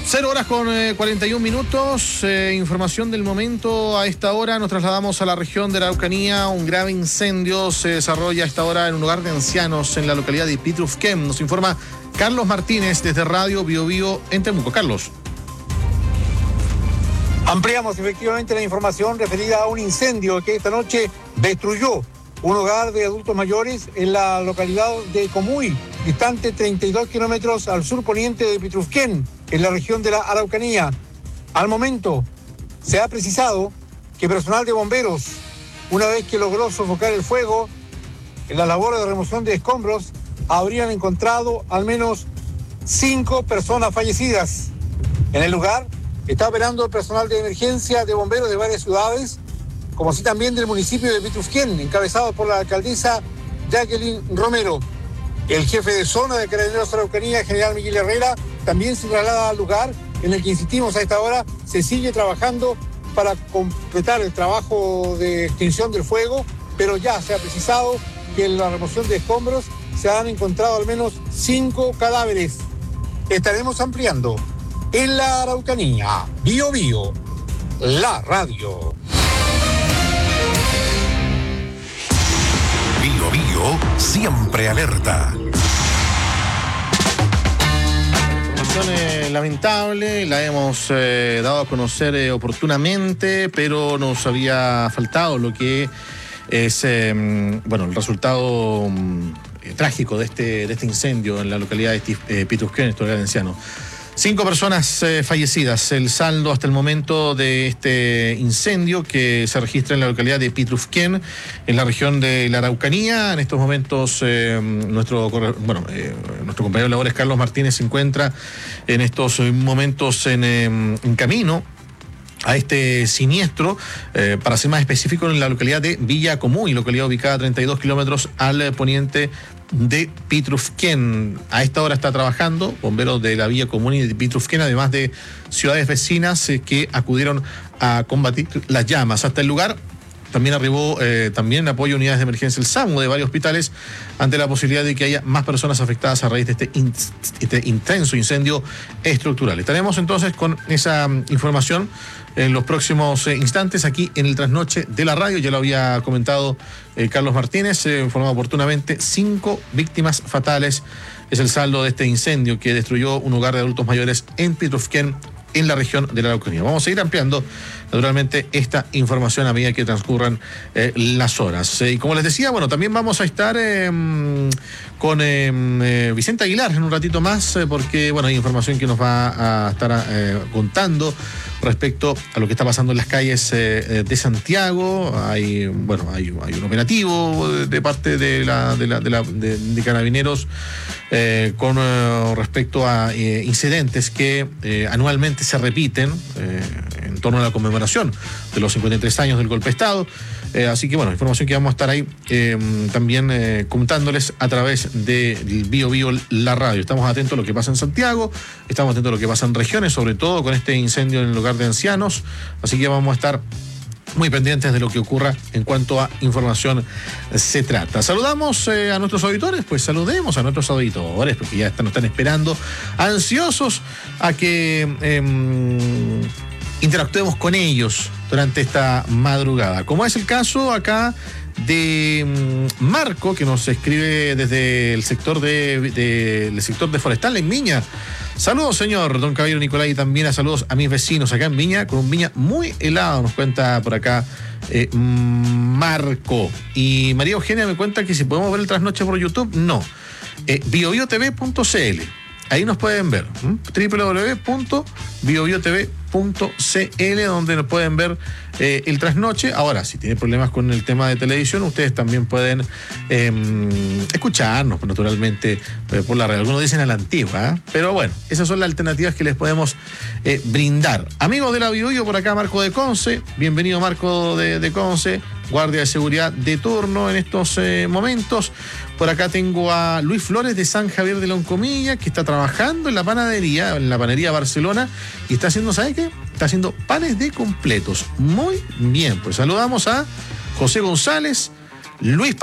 0 horas con 41 minutos, información del momento. A esta hora nos trasladamos a la región de la Araucanía. Un grave incendio se desarrolla a esta hora en un hogar de ancianos en la localidad de Pitrufquén. Nos informa Carlos Martínez desde Radio Bio Bio en Temuco. Carlos. Ampliamos efectivamente la información referida a un incendio que esta noche destruyó un hogar de adultos mayores en la localidad de Comuy, distante 32 kilómetros al sur poniente de Pitrufquén, en la región de la Araucanía. Al momento se ha precisado que personal de bomberos, una vez que logró sofocar el fuego, en la labor de remoción de escombros, habrían encontrado al menos 5 personas fallecidas. En el lugar está operando el personal de emergencia de bomberos de varias ciudades, como así también del municipio de Pitrufquén, encabezado por la alcaldesa Jacqueline Romero. El jefe de zona de Carabineros Araucanía, general Miguel Herrera, también se traslada al lugar en el que, insistimos, a esta hora se sigue trabajando para completar el trabajo de extinción del fuego, pero ya se ha precisado que en la remoción de escombros se han encontrado al menos 5 cadáveres. Estaremos ampliando en la Araucanía. Bio Bio, la radio. Bio Bio, siempre alerta. Información lamentable, la hemos dado a conocer oportunamente, pero nos había faltado lo que es el resultado trágico de este incendio en la localidad de Pitrufquén, en este hogar de ancianos. 5 personas fallecidas, el saldo hasta el momento de este incendio que se registra en la localidad de Pitrufquén, en la región de la Araucanía. En estos momentos nuestro compañero de labores Carlos Martínez se encuentra en estos momentos en camino a este siniestro, para ser más específico, en la localidad de Villa Comuy, localidad ubicada a 32 kilómetros al poniente de Pitrufquén. A esta hora está trabajando bomberos de la Villa Comuy y de Pitrufquén, además de ciudades vecinas que acudieron a combatir las llamas. Hasta el lugar también arribó también apoyo a unidades de emergencia el SAMU de varios hospitales ante la posibilidad de que haya más personas afectadas a raíz de este intenso incendio estructural. Estaremos entonces con esa información en los próximos instantes aquí en el Trasnoche de la radio. Ya lo había comentado Carlos Martínez, informó oportunamente, 5 víctimas fatales es el saldo de este incendio que destruyó un hogar de adultos mayores en Pitrufquén, en la región de la Araucanía. Vamos a seguir ampliando naturalmente esta información a medida que transcurran las horas. Y como les decía, también vamos a estar con Vicente Aguilar en un ratito más, porque hay información que nos va a estar contando respecto a lo que está pasando en las calles de Santiago. Hay un operativo de parte de Carabineros con respecto a incidentes que anualmente se repiten en torno a la conmemoración de los 53 años del golpe de Estado. Así que información que vamos a estar ahí también contándoles a través de Bio Bio, la radio. Estamos atentos a lo que pasa en Santiago, estamos atentos a lo que pasa en regiones, sobre todo con este incendio en el hogar de ancianos. Así que vamos a estar muy pendientes de lo que ocurra en cuanto a información se trata. Saludamos a nuestros auditores, pues saludemos a nuestros auditores, porque ya nos están esperando, ansiosos a que interactuemos con ellos durante esta madrugada, como es el caso acá de Marco, que nos escribe desde el sector del sector de Forestal en Viña. Saludos, señor don Caballero Nicolai, y también saludos a mis vecinos acá en Viña, con un Viña muy helado, nos cuenta por acá Marco. Y María Eugenia me cuenta que si podemos ver el Trasnoche por YouTube, no. biobiotv.cl, ahí nos pueden ver, www.biobiotv.cl, donde nos pueden ver el Trasnoche. Ahora, si tienen problemas con el tema de televisión, ustedes también pueden escucharnos, naturalmente, por la red. Algunos dicen a la antigua, pero esas son las alternativas que les podemos brindar. Amigos de la Bio Bio, por acá Marco de Conce. Bienvenido, Marco de Conce, guardia de seguridad de turno en estos momentos. Por acá tengo a Luis Flores de San Javier de Loncomilla, que está trabajando en la panadería Barcelona, y está haciendo, ¿sabe qué? Está haciendo panes de completos. Muy bien, pues saludamos a José González, Luis